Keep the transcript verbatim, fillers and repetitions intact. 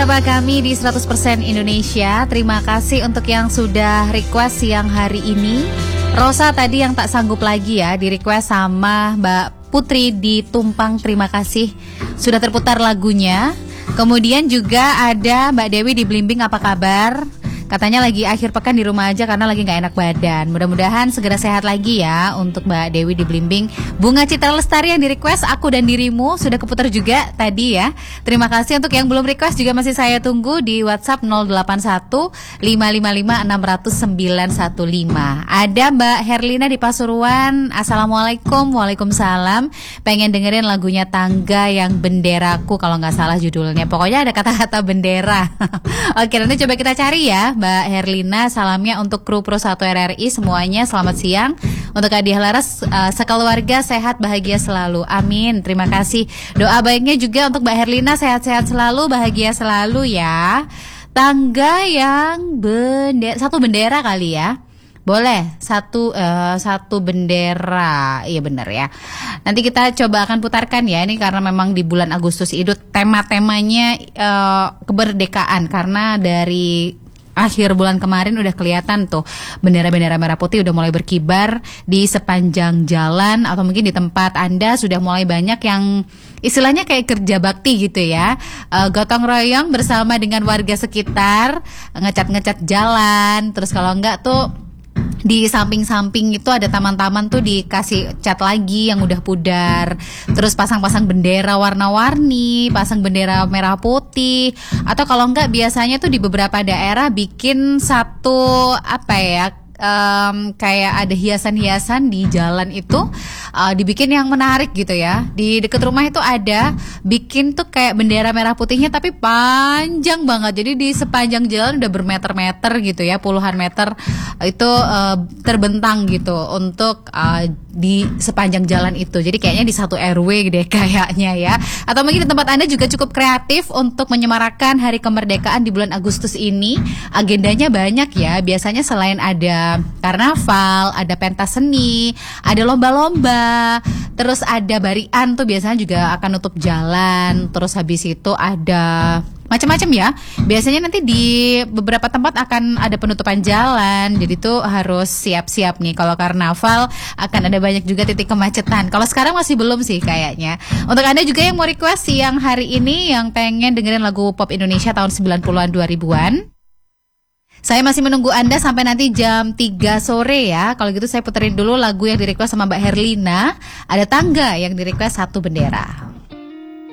bersama kami di seratus persen Indonesia. Terima kasih untuk yang sudah request siang hari ini. Rosa tadi yang tak sanggup lagi ya, di request sama Mbak Putri di Tumpang. Terima kasih sudah terputar lagunya. Kemudian juga ada Mbak Dewi di Blimbing, apa kabar? Katanya lagi akhir pekan di rumah aja karena lagi gak enak badan. Mudah-mudahan segera sehat lagi ya untuk Mbak Dewi di Blimbing. Bunga Citra Lestari yang di request Aku dan Dirimu sudah keputar juga tadi ya. Terima kasih untuk yang belum request juga masih saya tunggu di WhatsApp nol delapan satu lima lima lima enam nol nol sembilan satu lima. Ada Mbak Herlina di Pasuruan. Assalamualaikum. Waalaikumsalam. Pengen dengerin lagunya Tangga yang Benderaku kalau gak salah judulnya. Pokoknya ada kata-kata bendera. Oke, nanti coba kita cari ya Mbak Herlina. Salamnya untuk kru Pro satu R R I semuanya, selamat siang. Untuk Hadiah Laras, uh, sekeluarga sehat bahagia selalu, amin. Terima kasih. Doa baiknya juga untuk Mbak Herlina, sehat-sehat selalu, bahagia selalu ya. Tangga yang bendera, satu bendera kali ya. Boleh, satu uh, satu bendera. Iya benar ya. Nanti kita coba akan putarkan ya. Ini karena memang di bulan Agustus itu tema-temanya uh, kemerdekaan. Karena dari akhir bulan kemarin udah kelihatan tuh bendera-bendera merah putih udah mulai berkibar di sepanjang jalan, atau mungkin di tempat Anda sudah mulai banyak yang istilahnya kayak kerja bakti gitu ya, uh, gotong royong bersama dengan warga sekitar, ngecat-ngecat jalan. Terus kalau enggak tuh di samping-samping itu ada taman-taman tuh dikasih cat lagi yang udah pudar. Terus pasang-pasang bendera warna-warni, pasang bendera merah putih. Atau kalau enggak biasanya tuh di beberapa daerah bikin satu apa ya, um, kayak ada hiasan-hiasan di jalan itu, uh, dibikin yang menarik gitu ya. Di dekat rumah itu ada bikin tuh kayak bendera merah putihnya tapi panjang banget. Jadi di sepanjang jalan udah bermeter-meter gitu ya, puluhan meter itu uh, terbentang gitu untuk uh, di sepanjang jalan itu. Jadi kayaknya di satu R W deh kayaknya ya. Atau mungkin di tempat Anda juga cukup kreatif untuk menyemarakan Hari Kemerdekaan di bulan Agustus ini. Agendanya banyak ya. Biasanya selain ada karnaval, ada pentas seni, ada lomba-lomba, terus ada barian tuh biasanya juga akan nutup jalan. Terus habis itu ada macam-macam ya. Biasanya nanti di beberapa tempat akan ada penutupan jalan. Jadi tuh harus siap-siap nih. Kalau karnaval akan ada banyak juga titik kemacetan. Kalau sekarang masih belum sih kayaknya. Untuk Anda juga yang mau request siang hari ini, yang pengen dengerin lagu pop Indonesia tahun sembilan puluhan dua ribuan, saya masih menunggu Anda sampai nanti jam tiga sore ya. Kalau gitu saya puterin dulu lagu yang di request sama Mbak Herlina. Ada Tangga yang di request Satu Bendera.